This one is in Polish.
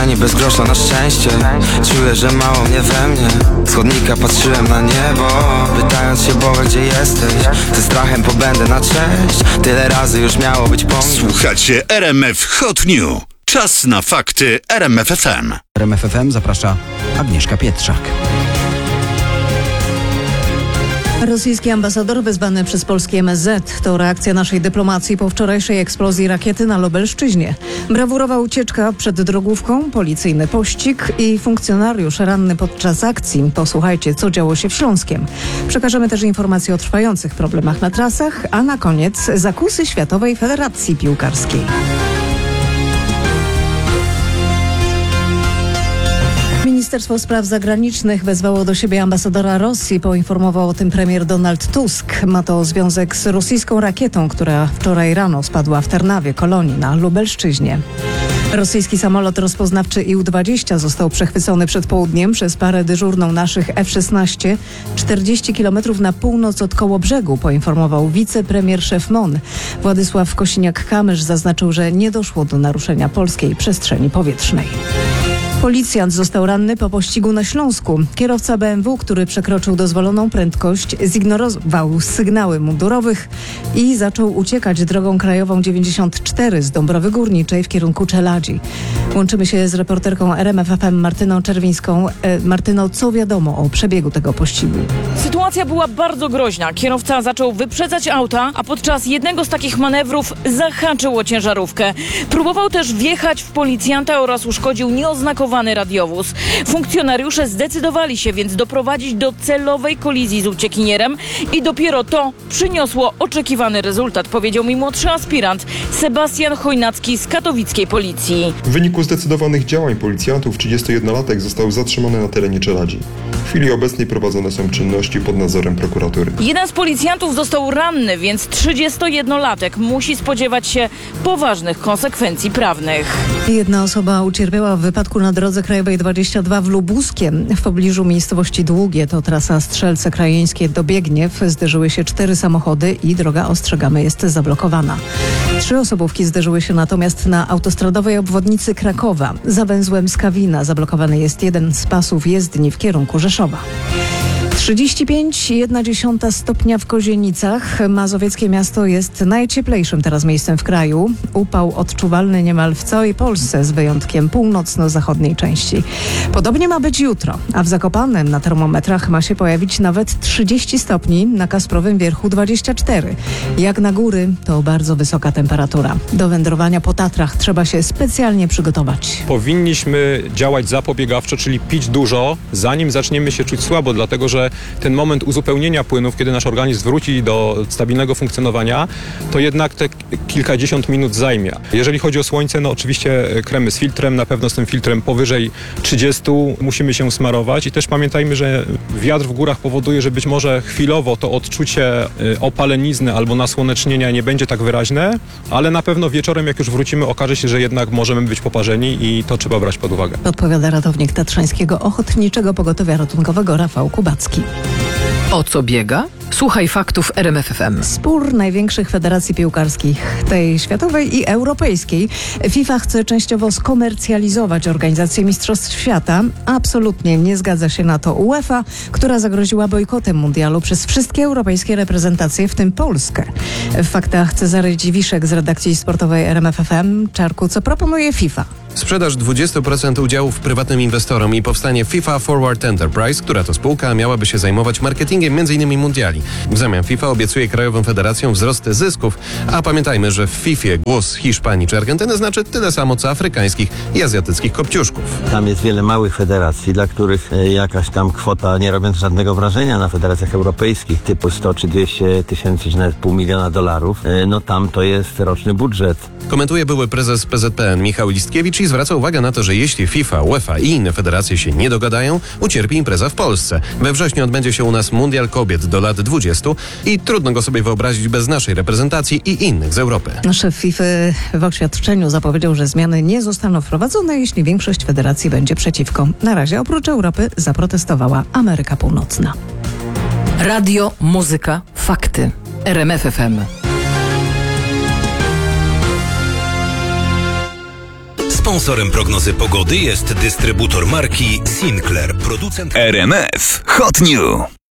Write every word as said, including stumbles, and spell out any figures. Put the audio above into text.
kieszeni bez grosza na szczęście. Czuję, że mało mnie we mnie. Z chodnika patrzyłem na niebo, pytając się Boga, gdzie jesteś. Ze strachem pobędę na cześć. Tyle razy już miało być po mnie. Słuchacie R M F Hot New. Czas na fakty R M F F M. R M F F M zaprasza Agnieszka Pietrzak. Rosyjski ambasador wezwany przez polskie M S Z to reakcja naszej dyplomacji po wczorajszej eksplozji rakiety na Lubelszczyźnie. Brawurowa ucieczka przed drogówką, policyjny pościg i funkcjonariusz ranny podczas akcji. Posłuchajcie, co działo się w Śląskiem. Przekażemy też informacje o trwających problemach na trasach, a na koniec zakusy Światowej Federacji Piłkarskiej. Ministerstwo Spraw Zagranicznych wezwało do siebie ambasadora Rosji. Poinformował o tym premier Donald Tusk. Ma to związek z rosyjską rakietą, która wczoraj rano spadła w Tarnawie, kolonii na Lubelszczyźnie. Rosyjski samolot rozpoznawczy I U dwadzieścia został przechwycony przed południem przez parę dyżurną naszych F szesnaście czterdzieści kilometrów na północ od Kołobrzegu, poinformował wicepremier szef M O N. Władysław Kosiniak-Kamysz zaznaczył, że nie doszło do naruszenia polskiej przestrzeni powietrznej. Policjant został ranny po pościgu na Śląsku. Kierowca B M W, który przekroczył dozwoloną prędkość, zignorował sygnały mundurowych i zaczął uciekać drogą krajową dziewięćdziesiąt cztery z Dąbrowy Górniczej w kierunku Czeladzi. Łączymy się z reporterką R M F F M Martyną Czerwińską. E, Martyno, co wiadomo o przebiegu tego pościgu? Sytuacja była bardzo groźna. Kierowca zaczął wyprzedzać auta, a podczas jednego z takich manewrów zahaczył o ciężarówkę. Próbował też wjechać w policjanta oraz uszkodził nieoznakowany radiowóz. Funkcjonariusze zdecydowali się więc doprowadzić do celowej kolizji z uciekinierem i dopiero to przyniosło oczekiwany rezultat, powiedział mi młodszy aspirant Sebastian Chojnacki z katowickiej policji. W wyniku zdecydowanych działań policjantów trzydziestojednolatek został zatrzymany na terenie Czeladzi. W chwili obecnej prowadzone są czynności pod nadzorem prokuratury. Jeden z policjantów został ranny, więc trzydziestojednolatek musi spodziewać się poważnych konsekwencji prawnych. Jedna osoba ucierpiała w wypadku na drodze krajowej dwadzieścia dwa w Lubuskiem. W pobliżu miejscowości Długie, to trasa Strzelce Krajeńskie do Biegniew, zderzyły się cztery samochody i droga, ostrzegamy, jest zablokowana. Trzy osobówki zderzyły się natomiast na autostradowej obwodnicy Krakowa. Za węzłem Skawina zablokowany jest jeden z pasów jezdni w kierunku Rzeszowa. trzydzieści pięć i jedna dziesiąta stopnia w Kozienicach. Mazowieckie miasto jest najcieplejszym teraz miejscem w kraju. Upał odczuwalny niemal w całej Polsce z wyjątkiem północno-zachodniej części. Podobnie ma być jutro, a w Zakopanem na termometrach ma się pojawić nawet trzydzieści stopni, na Kasprowym Wierchu dwadzieścia cztery. Jak na góry, to bardzo wysoka temperatura. Do wędrowania po Tatrach trzeba się specjalnie przygotować. Powinniśmy działać zapobiegawczo, czyli pić dużo, zanim zaczniemy się czuć słabo, dlatego że ten moment uzupełnienia płynów, kiedy nasz organizm wróci do stabilnego funkcjonowania, to jednak te kilkadziesiąt minut zajmie. Jeżeli chodzi o słońce, no oczywiście kremy z filtrem, na pewno z tym filtrem powyżej trzydziestu musimy się smarować i też pamiętajmy, że wiatr w górach powoduje, że być może chwilowo to odczucie opalenizny albo nasłonecznienia nie będzie tak wyraźne, ale na pewno wieczorem, jak już wrócimy, okaże się, że jednak możemy być poparzeni i to trzeba brać pod uwagę. Odpowiada ratownik Tatrzańskiego Ochotniczego Pogotowia Ratunkowego Rafał Kubacki. O co biega? Słuchaj faktów R M F F M. Spór największych federacji piłkarskich, tej światowej i europejskiej. FIFA chce częściowo skomercjalizować organizację Mistrzostw Świata. Absolutnie nie zgadza się na to UEFA, która zagroziła bojkotem mundialu przez wszystkie europejskie reprezentacje, w tym Polskę. W faktach Cezary Dziwiszek z redakcji sportowej R M F F M. Czarku, co proponuje FIFA? Sprzedaż dwadzieścia procent udziałów prywatnym inwestorom i powstanie FIFA Forward Enterprise, która to spółka miałaby się zajmować marketingiem między innymi mundiali. W zamian FIFA obiecuje krajowym federacjom wzrost zysków, a pamiętajmy, że w FIFA głos Hiszpanii czy Argentyny znaczy tyle samo co afrykańskich i azjatyckich kopciuszków. Tam jest wiele małych federacji, dla których jakaś tam kwota, nie robiąc żadnego wrażenia na federacjach europejskich, typu sto czy dwieście tysięcy, czy nawet pół miliona dolarów, no tam to jest roczny budżet. Komentuje były prezes P Z P N Michał Listkiewicz i zwraca uwagę na to, że jeśli FIFA, UEFA i inne federacje się nie dogadają, ucierpi impreza w Polsce. We wrześniu odbędzie się u nas Mundial Kobiet do lat dwudziestu i trudno go sobie wyobrazić bez naszej reprezentacji i innych z Europy. Szef FIFA w oświadczeniu zapowiedział, że zmiany nie zostaną wprowadzone, jeśli większość federacji będzie przeciwko. Na razie oprócz Europy zaprotestowała Ameryka Północna. Radio, muzyka, fakty. R M F F M. Sponsorem prognozy pogody jest dystrybutor marki Sinclair, producent R M F Hot New.